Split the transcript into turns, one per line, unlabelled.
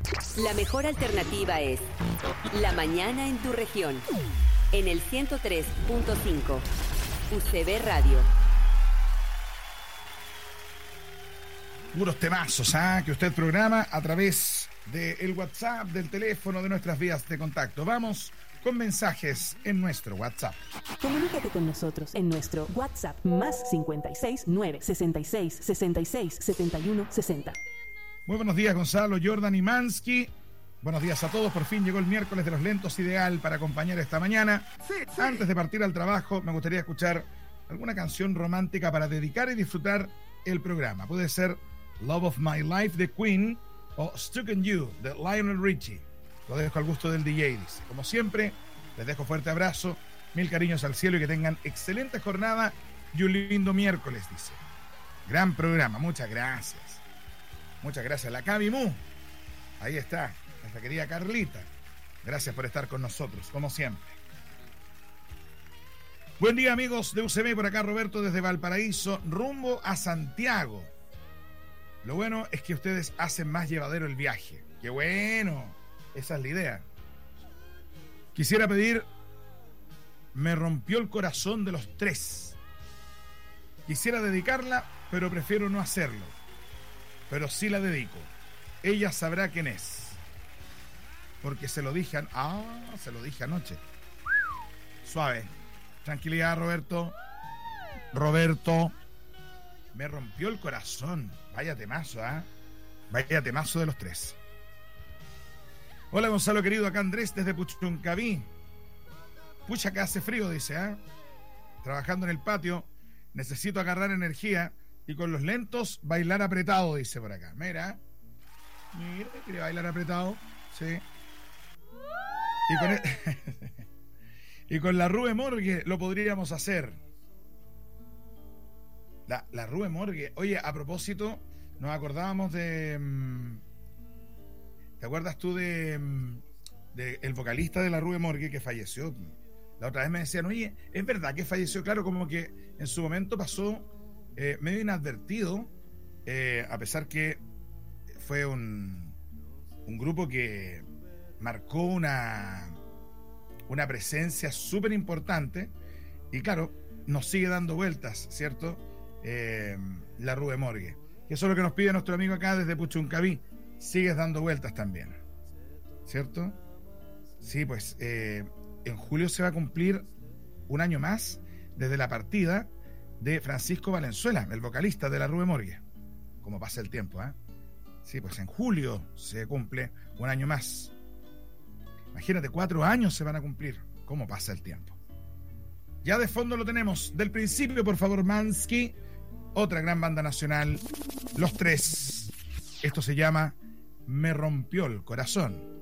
La mejor alternativa es La Mañana en tu región, en el 103.5 UCB Radio.
Puros temazos, que usted programa a través del WhatsApp, del teléfono, de nuestras vías de contacto. Vamos con mensajes en nuestro WhatsApp.
Comunícate con nosotros en nuestro WhatsApp más 56 9 66 66 71 60.
Muy buenos días, Gonzalo, Jordan y Mansky. Buenos días a todos. Por fin llegó el miércoles de los lentos, ideal para acompañar esta mañana. Antes de partir al trabajo, me gustaría escuchar alguna canción romántica para dedicar y disfrutar el programa. Puede ser Love of My Life de Queen o Stuck in You de Lionel Richie. Lo dejo al gusto del DJ, dice. Como siempre, les dejo fuerte abrazo, mil cariños al cielo y que tengan excelente jornada y un lindo miércoles, dice. Gran programa, muchas gracias. Muchas gracias, la Cami Mu. Ahí está, nuestra querida Carlita. Gracias por estar con nosotros, como siempre. Buen día, amigos de UCB, por acá Roberto desde Valparaíso, rumbo a Santiago. Lo bueno es que ustedes hacen más llevadero el viaje. ¡Qué bueno! Esa es la idea. Quisiera pedir Me rompió el corazón de los Tres. Quisiera dedicarla, pero prefiero no hacerlo. Pero sí la dedico. Ella sabrá quién es. Porque se lo dije anoche. Suave. Tranquilidad, Roberto. Me rompió el corazón. Vaya temazo, Vaya temazo de los Tres. Hola, Gonzalo querido, acá Andrés desde Puchuncaví. Pucha, que hace frío, dice, Trabajando en el patio, necesito agarrar energía y con los lentos bailar apretado, dice por acá. Mira, quiere bailar apretado, sí. Y con la Rue Morgue lo podríamos hacer. La Rue Morgue. Oye, a propósito, nos acordábamos de... ¿Te acuerdas tú de el vocalista de la Rue Morgue que falleció? La otra vez me decían, oye, ¿es verdad que falleció? Claro, como que en su momento pasó medio inadvertido, a pesar que fue un grupo que marcó una presencia súper importante y claro, nos sigue dando vueltas, ¿cierto? La Rue Morgue. Que eso es lo que nos pide nuestro amigo acá desde Puchuncaví. Sigues dando vueltas también, ¿cierto? Sí, pues en julio se va a cumplir un año más desde la partida de Francisco Valenzuela, el vocalista de la Rue Morgue. Como pasa el tiempo, Sí, pues en julio se cumple un año más. Imagínate, 4 años se van a cumplir. ¿Cómo pasa el tiempo? Ya de fondo lo tenemos. Del principio, por favor, Mansky. Otra gran banda nacional, Los Tres. Esto se llama Me rompió el corazón.